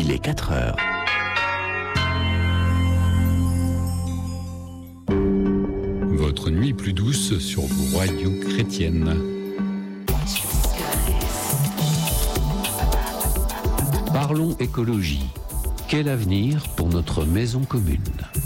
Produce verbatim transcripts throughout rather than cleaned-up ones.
Il est quatre heures. Votre nuit plus douce sur vos radios chrétiennes. Parlons écologie. Quel avenir pour notre maison commune ?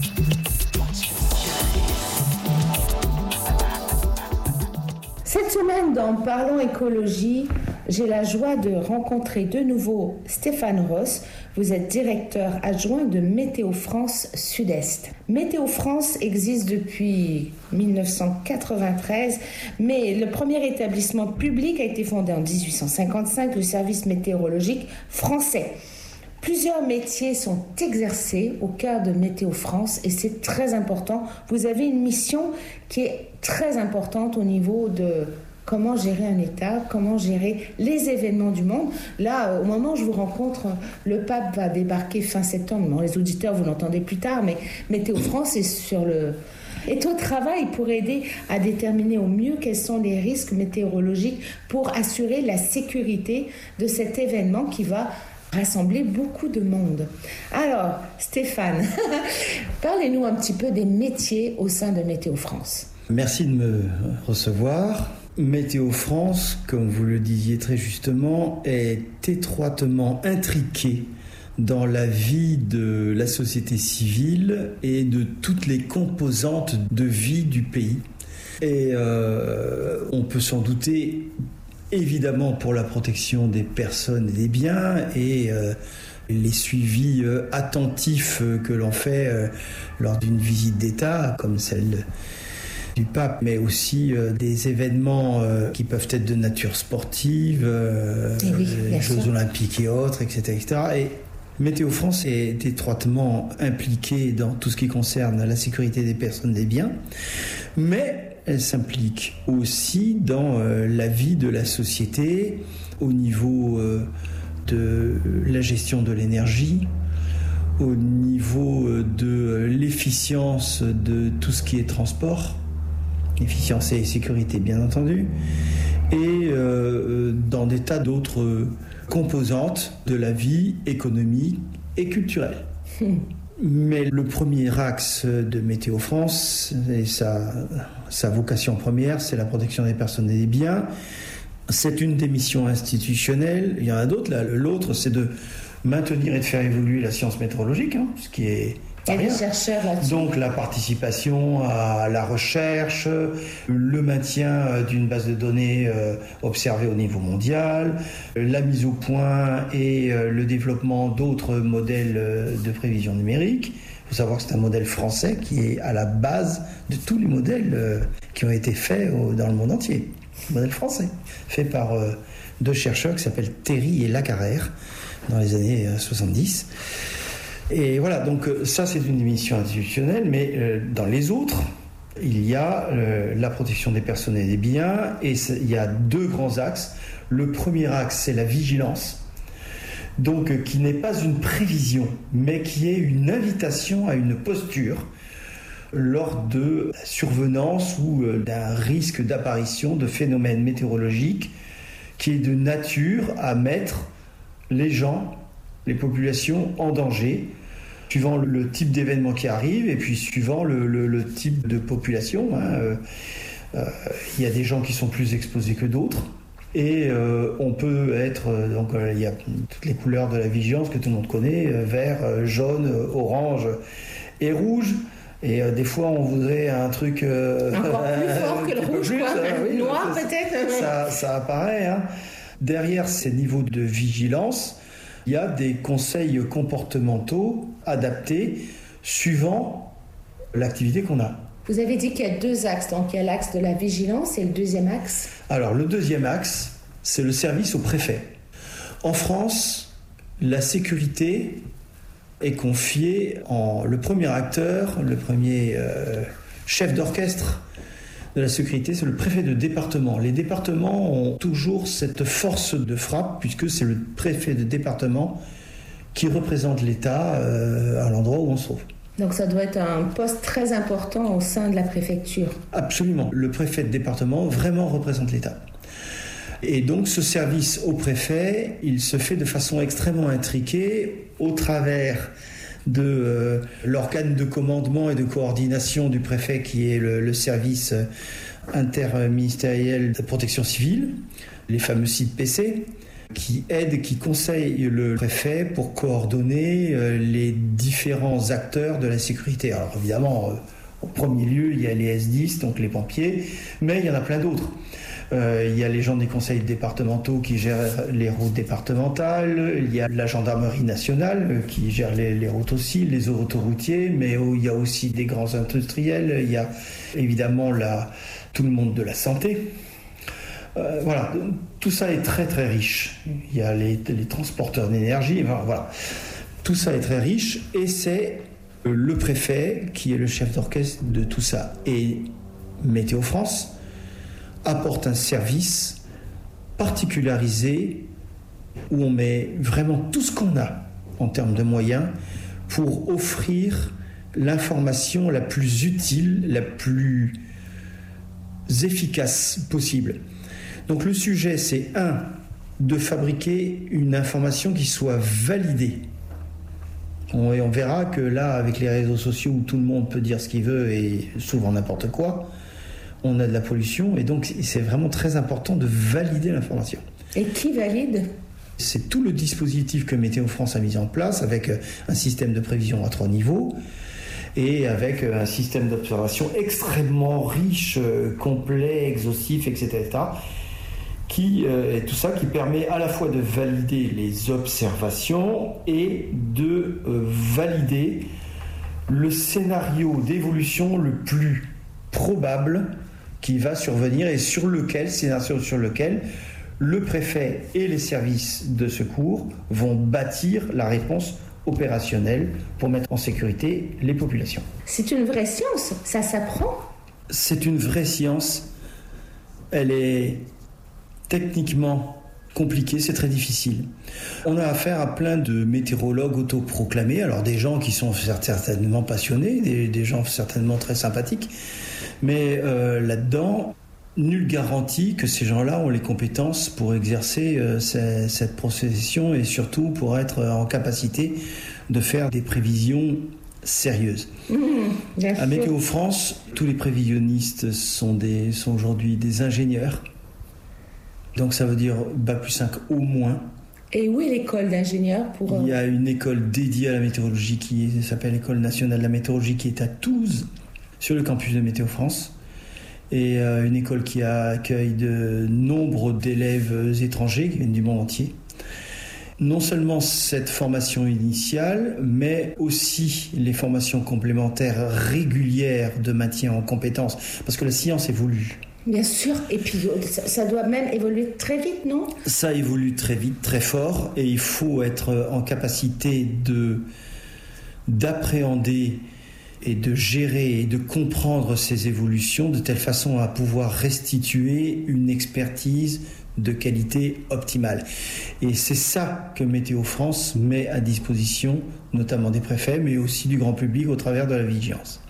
Cette semaine, dans Parlons écologie, j'ai la joie de rencontrer de nouveau Stéphane Ross. Vous êtes directeur adjoint de Météo France Sud-Est. Météo France existe depuis dix-neuf cent quatre-vingt-treize, mais le premier établissement public a été fondé en dix-huit cent cinquante-cinq, le service météorologique français. Plusieurs métiers sont exercés au cœur de Météo France et c'est très important. Vous avez une mission qui est très importante au niveau de comment gérer un État, comment gérer les événements du monde. Là, au moment où je vous rencontre, le pape va débarquer fin septembre. Bon, les auditeurs, vous l'entendez plus tard, mais Météo France est sur le... est au travail pour aider à déterminer au mieux quels sont les risques météorologiques pour assurer la sécurité de cet événement qui va rassembler beaucoup de monde. Alors, Stéphane, parlez-nous un petit peu des métiers au sein de Météo France. Merci de me recevoir. Météo France, comme vous le disiez très justement, est étroitement intriqué dans la vie de la société civile et de toutes les composantes de vie du pays. Et euh, on peut s'en douter, évidemment pour la protection des personnes et des biens et euh, les suivis euh, attentifs euh, que l'on fait euh, lors d'une visite d'État, comme celle du pape, mais aussi euh, des événements euh, qui peuvent être de nature sportive, euh, oui, les Jeux sûr. Olympiques et autres, et cetera, et cetera. Et Météo France est étroitement impliquée dans tout ce qui concerne la sécurité des personnes et des biens, mais elle s'implique aussi dans euh, la vie de la société au niveau euh, de la gestion de l'énergie, au niveau euh, de l'efficience de tout ce qui est transport, efficience et sécurité bien entendu, et euh, dans des tas d'autres composantes de la vie économique et culturelle. Hum. Mais le premier axe de Météo France, et sa, sa vocation première, c'est la protection des personnes et des biens. C'est une des missions institutionnelles. Il y en a d'autres. Là. L'autre, c'est de maintenir et de faire évoluer la science météorologique, hein, ce qui est... Et les chercheurs là-dessus. Donc la participation à la recherche, le maintien d'une base de données observée au niveau mondial, la mise au point et le développement d'autres modèles de prévision numérique. Il faut savoir que c'est un modèle français qui est à la base de tous les modèles qui ont été faits dans le monde entier. Un modèle français, fait par deux chercheurs qui s'appellent Terry et Lacarrère dans les années soixante-dix. Et voilà, donc ça c'est une mission institutionnelle, mais euh, dans les autres, il y a euh, la protection des personnes et des biens, et il y a deux grands axes. Le premier axe, c'est la vigilance, donc euh, qui n'est pas une prévision, mais qui est une invitation à une posture lors de la survenance ou euh, d'un risque d'apparition de phénomènes météorologiques qui est de nature à mettre les gens, les populations en danger, suivant le type d'événement qui arrive et puis suivant le, le, le type de population. Hein. Euh, euh, il y a des gens qui sont plus exposés que d'autres et euh, on peut être, euh, donc euh, il y a toutes les couleurs de la vigilance que tout le monde connaît, euh, vert, euh, jaune, orange et rouge. Et euh, des fois, on voudrait un truc... Euh, Encore plus fort que le rouge, plus, quoi. Euh, oui, Noir ça, peut-être. Ça, ça apparaît. Hein. Derrière ces niveaux de vigilance, il y a des conseils comportementaux adaptés suivant l'activité qu'on a. Vous avez dit qu'il y a deux axes. Donc, il y a l'axe de la vigilance et le deuxième axe. Alors, le deuxième axe, c'est le service au préfet. En France, la sécurité est confiée en... Le premier acteur, le premier euh, chef d'orchestre de la sécurité, c'est le préfet de département. Les départements ont toujours cette force de frappe, puisque c'est le préfet de département qui représente l'État euh, à l'endroit où on se trouve. Donc ça doit être un poste très important au sein de la préfecture. Absolument. Le préfet de département vraiment représente l'État. Et donc ce service au préfet, il se fait de façon extrêmement intriquée au travers de euh, l'organe de commandement et de coordination du préfet qui est le, le service interministériel de protection civile, les fameux C I D P C, qui aide, qui conseille le préfet pour coordonner euh, les différents acteurs de la sécurité. Alors évidemment, euh, au premier lieu, il y a les S dix, donc les pompiers, mais il y en a plein d'autres. Euh, il y a les gens des conseils départementaux qui gèrent les routes départementales, il y a la gendarmerie nationale euh, qui gère les, les routes aussi, les autoroutiers, mais oh, il y a aussi des grands industriels, il y a évidemment la, tout le monde de la santé. Euh, voilà, tout ça est très très riche. Il y a les, les transporteurs d'énergie, enfin, voilà. Tout ça est très riche et c'est le préfet qui est le chef d'orchestre de tout ça. Et Météo France apporte un service particularisé où on met vraiment tout ce qu'on a en termes de moyens pour offrir l'information la plus utile, la plus efficace possible. Donc le sujet, c'est un, de fabriquer une information qui soit validée. On, et on verra que là, avec les réseaux sociaux où tout le monde peut dire ce qu'il veut et souvent n'importe quoi, on a de la pollution et donc c'est vraiment très important de valider l'information. Et qui valide ? C'est tout le dispositif que Météo France a mis en place avec un système de prévision à trois niveaux et avec un système d'observation extrêmement riche, complet, exhaustif, et cetera. Qui, euh, et tout ça qui permet à la fois de valider les observations et de euh, valider le scénario d'évolution le plus probable qui va survenir et sur lequel, scénario sur lequel le préfet et les services de secours vont bâtir la réponse opérationnelle pour mettre en sécurité les populations. C'est une vraie science, ça s'apprend ? C'est une vraie science. Elle est techniquement compliqué, c'est très difficile. On a affaire à plein de météorologues autoproclamés, alors des gens qui sont certainement passionnés, des, des gens certainement très sympathiques, mais euh, là-dedans, nulle garantie que ces gens-là ont les compétences pour exercer euh, cette, cette profession et surtout pour être en capacité de faire des prévisions sérieuses. Mmh, à Météo France, tous les prévisionnistes sont, des, sont aujourd'hui des ingénieurs. Donc ça veut dire bac plus cinq au moins. Et où est l'école d'ingénieurs pour... Il y a une école dédiée à la météorologie qui s'appelle l'École nationale de la météorologie qui est à Toulouse, sur le campus de Météo France. Et euh, une école qui accueille de nombre d'élèves étrangers qui viennent du monde entier. Non seulement cette formation initiale, mais aussi les formations complémentaires régulières de maintien en compétences. Parce que la science évolue. Bien sûr, et puis ça, ça doit même évoluer très vite, non ? Ça évolue très vite, très fort, et il faut être en capacité de, d'appréhender et de gérer et de comprendre ces évolutions de telle façon à pouvoir restituer une expertise de qualité optimale. Et c'est ça que Météo France met à disposition, notamment des préfets, mais aussi du grand public au travers de la vigilance.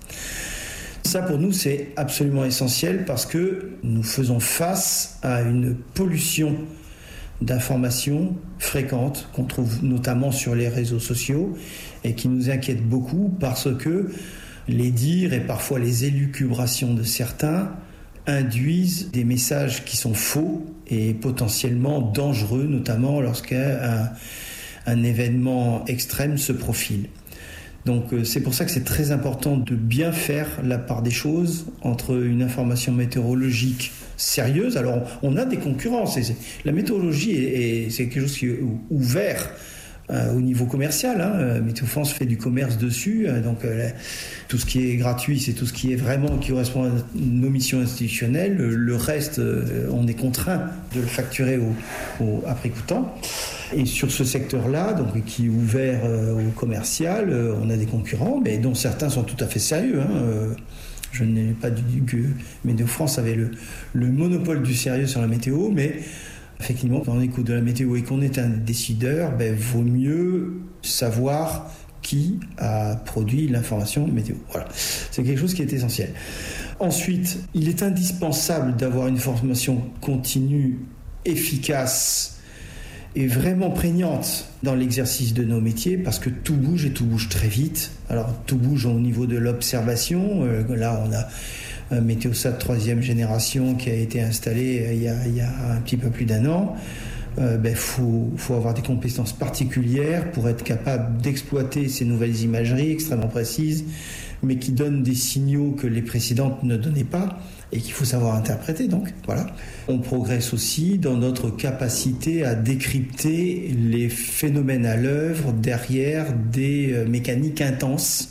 Ça, pour nous, c'est absolument essentiel parce que nous faisons face à une pollution d'informations fréquentes qu'on trouve notamment sur les réseaux sociaux et qui nous inquiète beaucoup parce que les dires et parfois les élucubrations de certains induisent des messages qui sont faux et potentiellement dangereux, notamment lorsqu'un un événement extrême se profile. Donc c'est pour ça que c'est très important de bien faire la part des choses entre une information météorologique sérieuse. Alors on a des concurrents, c'est, c'est, la météorologie est, est, c'est quelque chose qui est ouvert euh, au niveau commercial. Hein. Météo France fait du commerce dessus, euh, donc euh, tout ce qui est gratuit, c'est tout ce qui est vraiment qui correspond à nos missions institutionnelles. Le, le reste, euh, on est contraint de le facturer au, au, à prix coûtant. Et sur ce secteur-là, donc, qui est ouvert euh, au commercial, euh, on a des concurrents, mais dont certains sont tout à fait sérieux. Hein. Euh, je n'ai pas dit que Météo France avait le, le monopole du sérieux sur la météo, mais effectivement, quand on écoute de la météo et qu'on est un décideur, ben, vaut mieux savoir qui a produit l'information météo. Voilà, c'est quelque chose qui est essentiel. Ensuite, il est indispensable d'avoir une formation continue, efficace, est vraiment prégnante dans l'exercice de nos métiers parce que tout bouge et tout bouge très vite. Alors tout bouge au niveau de l'observation. Euh, là, on a un Météosat troisième génération qui a été installé euh, il, y a, il y a un petit peu plus d'un an. Euh, ben, faut, faut avoir des compétences particulières pour être capable d'exploiter ces nouvelles imageries extrêmement précises, mais qui donnent des signaux que les précédentes ne donnaient pas et qu'il faut savoir interpréter. Donc, voilà. On progresse aussi dans notre capacité à décrypter les phénomènes à l'œuvre derrière des euh, mécaniques intenses,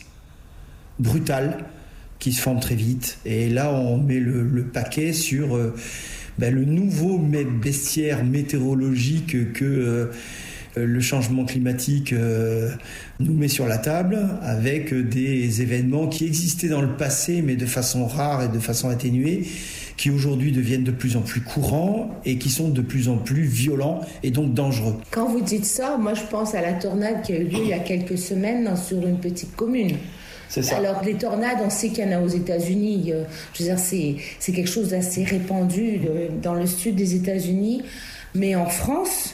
brutales, qui se forment très vite. Et là, on met le, le paquet sur euh, ben, le nouveau bestiaire météorologique que euh, le changement climatique euh, nous met sur la table, avec des événements qui existaient dans le passé, mais de façon rare et de façon atténuée, qui aujourd'hui deviennent de plus en plus courants et qui sont de plus en plus violents et donc dangereux. Quand vous dites ça, moi je pense à la tornade qui a eu lieu il y a quelques semaines sur une petite commune. C'est ça. Alors les tornades, on sait qu'il y en a aux États-Unis. Euh, je veux dire, c'est, c'est quelque chose d'assez répandu de, dans le sud des États-Unis. Mais en France,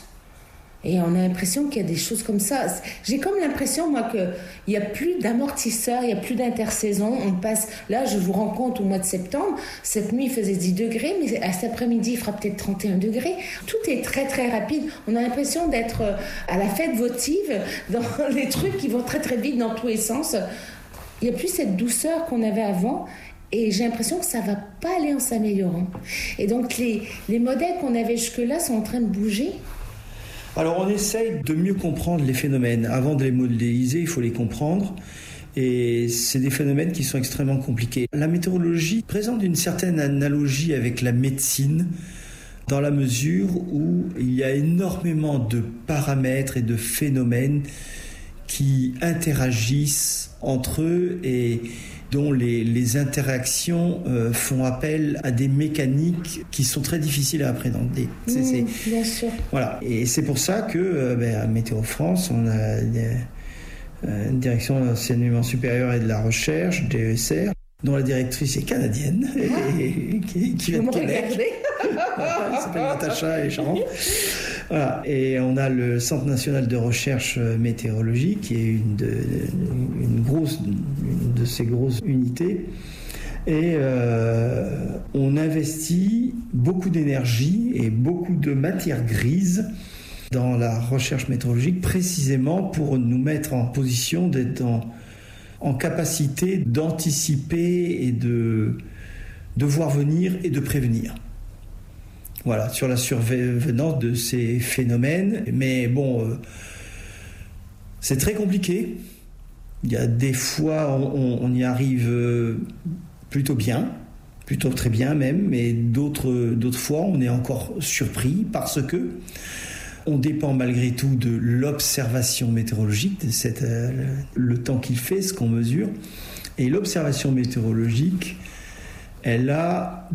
et on a l'impression qu'il y a des choses comme ça. J'ai comme l'impression, moi, qu'il n'y a plus d'amortisseurs, il n'y a plus d'intersaison. On passe, là, je vous rends compte, au mois de septembre, cette nuit, il faisait dix degrés, mais à cet après-midi, il fera peut-être trente et un degrés. Tout est très, très rapide. On a l'impression d'être à la fête votive, dans les trucs qui vont très, très vite dans tous les sens. Il n'y a plus cette douceur qu'on avait avant et j'ai l'impression que ça ne va pas aller en s'améliorant. Et donc, les, les modèles qu'on avait jusque-là sont en train de bouger. Alors, on essaye de mieux comprendre les phénomènes. Avant de les modéliser, il faut les comprendre. Et c'est des phénomènes qui sont extrêmement compliqués. La météorologie présente une certaine analogie avec la médecine, dans la mesure où il y a énormément de paramètres et de phénomènes qui interagissent entre eux et dont les, les interactions euh, font appel à des mécaniques qui sont très difficiles à appréhender. C'est, Mmh, c'est, bien sûr. Voilà. Et c'est pour ça que euh, ben, à Météo France, on a euh, une direction d'enseignement supérieur et de la recherche, D E S R, dont la directrice est canadienne, ah. et, et, qui, qui vient de Québec. Elle s'appelle Natacha et Charon. Voilà. Et on a le Centre national de recherche météorologique, qui est une de, une grosse, une de ces grosses unités. Et euh, on investit beaucoup d'énergie et beaucoup de matière grise dans la recherche météorologique, précisément pour nous mettre en position d'être en, en capacité d'anticiper et de, de voir venir et de prévenir. Voilà, sur la survenance de ces phénomènes. Mais bon, euh, c'est très compliqué. Il y a des fois, on, on y arrive euh, plutôt bien, plutôt très bien même, mais d'autres, d'autres fois, on est encore surpris parce que on dépend malgré tout de l'observation météorologique, de cette, euh, le temps qu'il fait, ce qu'on mesure. Et l'observation météorologique, elle a,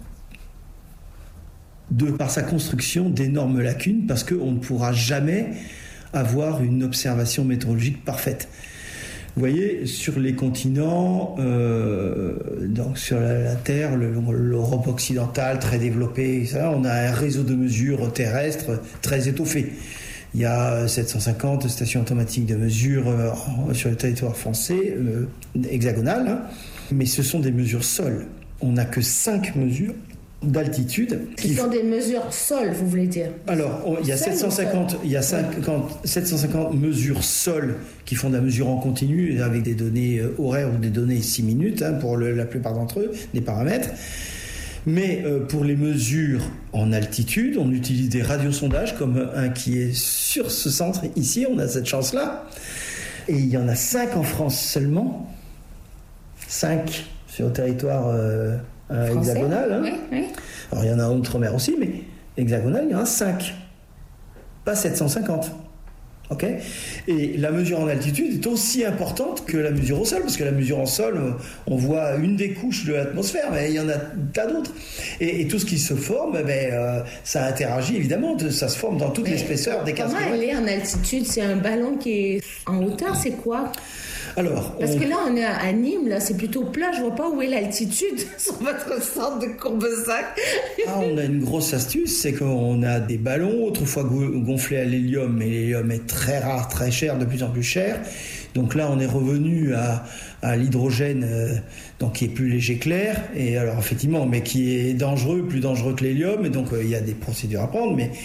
de par sa construction, d'énormes lacunes parce qu'on ne pourra jamais avoir une observation météorologique parfaite. Vous voyez, sur les continents, euh, donc sur la, la Terre, le, l'Europe occidentale très développée, ça, on a un réseau de mesures terrestres très étoffé. Il y a sept cent cinquante stations automatiques de mesure euh, sur le territoire français, euh, hexagonal, hein, mais ce sont des mesures sol. On n'a que cinq mesures d'altitude. Ce sont des mesures sol, vous voulez dire? Alors, on, il y a sept cent cinquante, il y a cinquante, sept cent cinquante mesures sol qui font de la mesure en continu avec des données horaires ou des données six minutes, hein, pour le, la plupart d'entre eux, des paramètres. Mais euh, pour les mesures en altitude, on utilise des radiosondages comme un qui est sur ce centre ici, on a cette chance-là. Et il y en a cinq en France seulement. cinq sur le territoire euh, Euh, hexagonal, hein. Oui, oui. Alors il y en a en outre-mer aussi, mais hexagonal, il y en a cinq, pas sept cent cinquante. Okay, et la mesure en altitude est aussi importante que la mesure au sol, parce que la mesure en sol, on voit une des couches de l'atmosphère, mais il y en a tas d'autres. Et, et tout ce qui se forme, ben, euh, ça interagit évidemment, ça se forme dans toute l'épaisseur des quinze kilomètres. Comment elle est en altitude? C'est un ballon qui est en hauteur, c'est quoi? Alors, Parce on... que là, on est à Nîmes, là, c'est plutôt plat. Je vois pas où est l'altitude sur votre centre de Courbesac. Ah, on a une grosse astuce, c'est qu'on a des ballons, autrefois gonflés à l'hélium, mais l'hélium est très rare, très cher, de plus en plus cher. Donc là, on est revenu à, à l'hydrogène, euh, donc qui est plus léger que l'air, et alors effectivement, mais qui est dangereux, plus dangereux que l'hélium, et donc euh, il y a des procédures à prendre, mais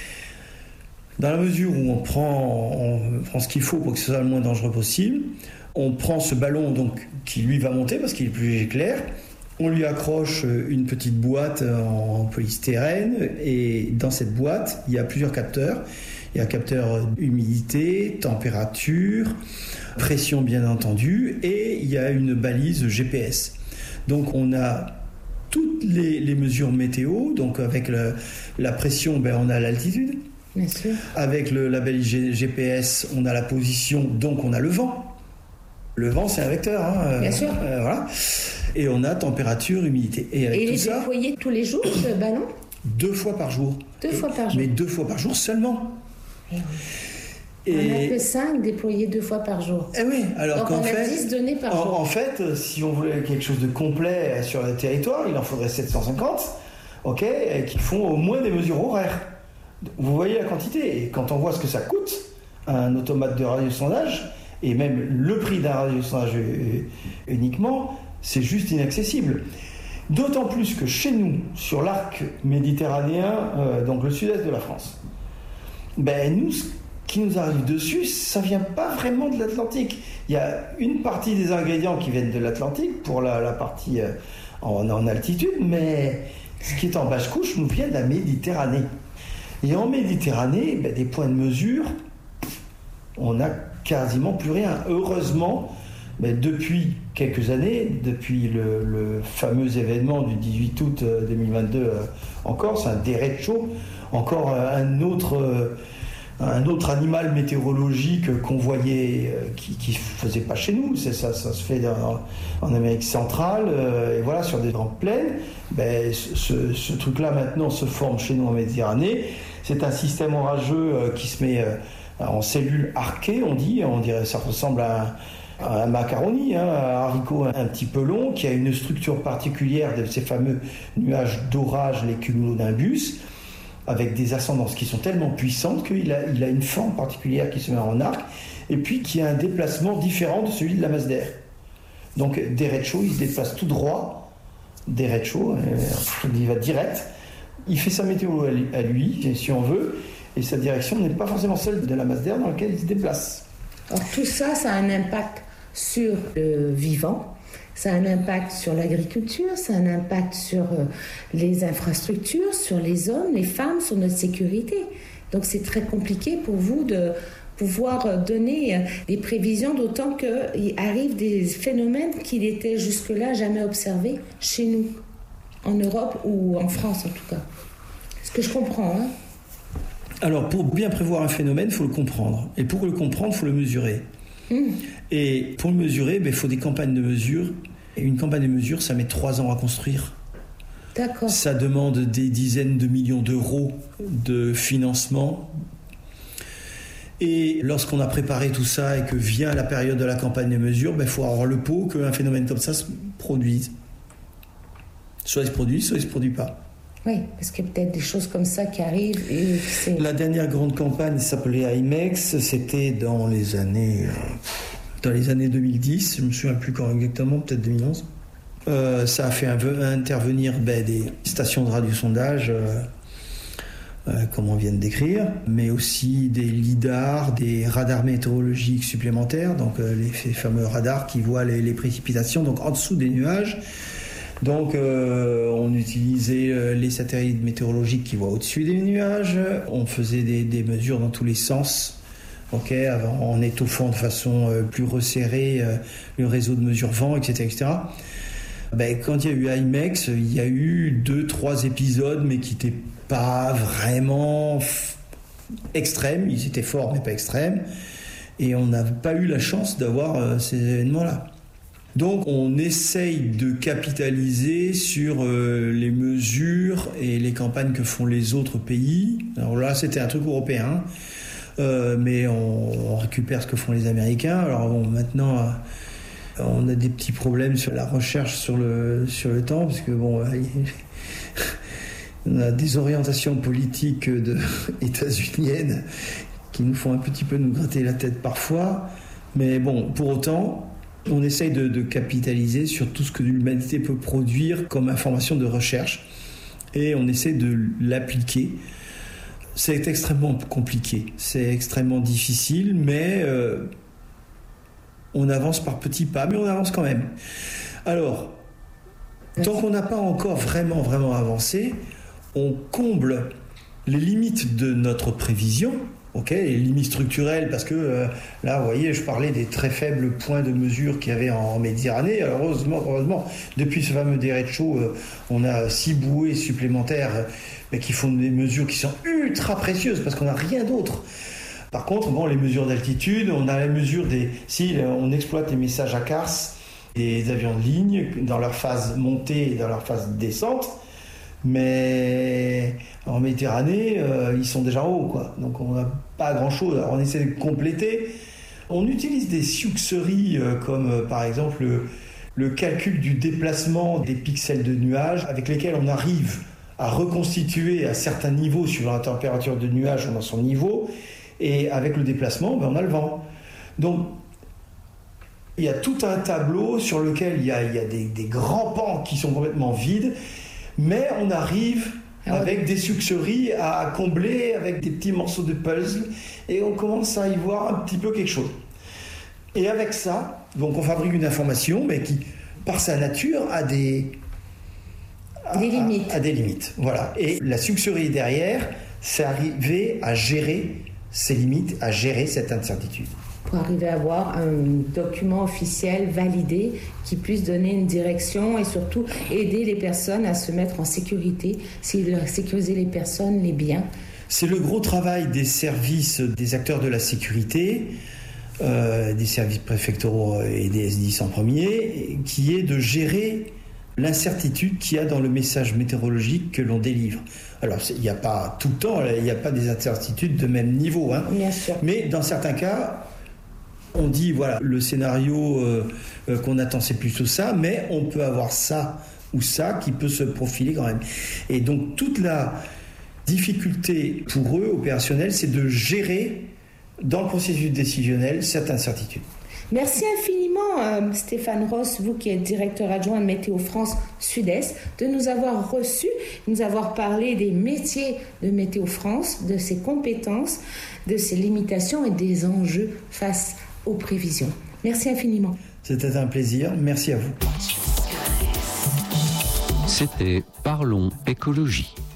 dans la mesure où on prend, on prend ce qu'il faut pour que ce soit le moins dangereux possible, on prend ce ballon donc, qui lui va monter parce qu'il est plus léger que l'air, on lui accroche une petite boîte en polystyrène et dans cette boîte, il y a plusieurs capteurs. Il y a capteur humidité, température, pression bien entendu et il y a une balise G P S. Donc on a toutes les, les mesures météo, donc avec le, la pression, ben, on a l'altitude. Bien sûr. Avec le, la balise G P S, on a la position, donc on a le vent. Le vent, c'est un vecteur. Hein, Bien euh, sûr. Euh, voilà. Et on a température, humidité. Et, avec et tout les ça, déployer tous les jours, ce ballon? Deux fois par jour. Deux fois par jour. Mais deux fois par jour seulement. Et oui. Et... On n'a que cinq déployés deux fois par jour. Eh oui, alors donc qu'en on fait, a dix données par en, jour. En fait, si on voulait quelque chose de complet sur le territoire, il en faudrait sept cent cinquante, ok, qui font au moins des mesures horaires. Vous voyez la quantité. Et quand on voit ce que ça coûte, un automate de radiosondage, et même le prix d'un radiosondage uniquement, c'est juste inaccessible. D'autant plus que chez nous, sur l'arc méditerranéen, euh, donc le sud-est de la France, ben nous, ce qui nous arrive dessus, ça vient pas vraiment de l'Atlantique. Il y a une partie des ingrédients qui viennent de l'Atlantique pour la, la partie euh, en, en altitude, mais ce qui est en basse couche nous vient de la Méditerranée. Et en Méditerranée, ben, des points de mesure, on n'a quasiment plus rien. Heureusement, ben, depuis quelques années, depuis le, le fameux événement du dix-huit août deux mille vingt-deux euh, en Corse, un derecho, encore un autre, euh, un autre animal météorologique qu'on voyait, euh, qui ne se faisait pas chez nous, c'est ça, ça se fait dans, en Amérique centrale, euh, et voilà, sur des grandes plaines. Ben, ce, ce truc-là maintenant se forme chez nous en Méditerranée. C'est un système orageux euh, qui se met euh, en cellules arquées, on dit, on dirait, ça ressemble à un, à un macaroni, hein, un haricot un, un petit peu long, qui a une structure particulière de ces fameux nuages d'orage, les cumulonimbus, avec des ascendances qui sont tellement puissantes qu'il a, il a une forme particulière qui se met en arc, et puis qui a un déplacement différent de celui de la masse d'air. Donc derecho, il se déplace tout droit, derecho, euh, il va direct, il fait sa météo à lui, si on veut, et sa direction n'est pas forcément celle de la masse d'air dans laquelle il se déplace. Alors tout ça, ça a un impact sur le vivant, ça a un impact sur l'agriculture, ça a un impact sur les infrastructures, sur les hommes, les femmes, sur notre sécurité. Donc c'est très compliqué pour vous de pouvoir donner des prévisions, d'autant qu'il arrive des phénomènes qui n'étaient jusque-là jamais observés chez nous, en Europe ou en France en tout cas. Ce que je comprends, hein. Alors, pour bien prévoir un phénomène, il faut le comprendre. Et pour le comprendre, il faut le mesurer. Mmh. Et pour le mesurer, il ben, faut des campagnes de mesure. Et une campagne de mesure, ça met trois ans à construire. D'accord. Ça demande des dizaines de millions d'euros de financement. Et lorsqu'on a préparé tout ça et que vient la période de la campagne de mesure, il ben, faut avoir le pot qu'un phénomène comme ça se produise. Soit il se produit, soit il ne se produit pas. Oui, parce qu'il y a peut-être des choses comme ça qui arrivent. Et c'est... La dernière grande campagne s'appelait IMEX, c'était dans les années, dans les années deux mille dix, je ne me souviens plus quand exactement, peut-être deux mille onze. Euh, ça a fait un, intervenir ben, des stations de radiosondage, euh, euh, comme on vient de décrire, mais aussi des lidars, des radars météorologiques supplémentaires, donc euh, les, les fameux radars qui voient les, les précipitations donc en dessous des nuages. Donc euh, on utilisait euh, les satellites météorologiques qui voient au-dessus des nuages, on faisait des, des mesures dans tous les sens, okay, en étoffant de façon euh, plus resserrée euh, le réseau de mesure vent, et cetera et cetera. Ben, quand il y a eu IMEX, il y a eu deux, trois épisodes, mais qui n'étaient pas vraiment f- extrêmes, ils étaient forts mais pas extrêmes, et on n'a pas eu la chance d'avoir euh, ces événements-là. Donc on essaye de capitaliser sur euh, les mesures et les campagnes que font les autres pays. Alors là, c'était un truc européen, euh, mais on, on récupère ce que font les Américains. Alors bon, maintenant, euh, on a des petits problèmes sur la recherche sur le, sur le temps, parce que bon, euh, on a des orientations politiques de états-uniennes qui nous font un petit peu nous gratter la tête parfois. Mais bon, pour autant, on essaye de, de capitaliser sur tout ce que l'humanité peut produire comme information de recherche et on essaie de l'appliquer. C'est extrêmement compliqué, c'est extrêmement difficile, mais euh, on avance par petits pas, mais on avance quand même. Alors, tant qu'on n'a pas encore vraiment, vraiment avancé, on comble les limites de notre prévision. Ok, les limites structurelles, parce que euh, là, vous voyez, je parlais des très faibles points de mesure qu'il y avait en Méditerranée. Alors, heureusement, heureusement depuis ce fameux derecho, euh, on a six bouées supplémentaires euh, mais qui font des mesures qui sont ultra précieuses, parce qu'on n'a rien d'autre. Par contre, bon, les mesures d'altitude, on a la mesure des... Si on exploite les messages à Cars, des avions de ligne, dans leur phase montée et dans leur phase descente, mais en Méditerranée, euh, ils sont déjà en haut, quoi. Donc on n'a pas grand-chose. Alors on essaie de compléter. On utilise des succeries euh, comme euh, par exemple le, le calcul du déplacement des pixels de nuages avec lesquels on arrive à reconstituer à certains niveaux, suivant la température de nuage dans son niveau, et avec le déplacement, ben, on a le vent. Donc il y a tout un tableau sur lequel il y a, il y a des, des grands pans qui sont complètement vides, mais on arrive avec des succeries à combler avec des petits morceaux de puzzle et on commence à y voir un petit peu quelque chose. Et avec ça, donc on fabrique une information mais qui, par sa nature, a des, a, des limites. A, a des limites. Voilà. Et la succerie derrière, c'est arriver à gérer ces limites, à gérer cette incertitude. Pour arriver à avoir un document officiel validé qui puisse donner une direction et surtout aider les personnes à se mettre en sécurité, sécuriser les personnes, les biens. C'est le gros travail des services, des acteurs de la sécurité, euh, des services préfectoraux et des S dix en premier, qui est de gérer l'incertitude qu'il y a dans le message météorologique que l'on délivre. Alors, il n'y a pas tout le temps, il n'y a pas des incertitudes de même niveau, hein. Bien sûr. Mais dans certains cas, on dit, voilà, le scénario euh, euh, qu'on attend, c'est plutôt ça, mais on peut avoir ça ou ça qui peut se profiler quand même. Et donc, toute la difficulté pour eux, opérationnelle, c'est de gérer, dans le processus décisionnel, cette incertitude. Merci infiniment, euh, Stéphane Ross, vous qui êtes directeur adjoint de Météo France Sud-Est, de nous avoir reçus, de nous avoir parlé des métiers de Météo France, de ses compétences, de ses limitations et des enjeux face aux prévisions. Merci infiniment. C'était un plaisir. Merci à vous. C'était Parlons écologie.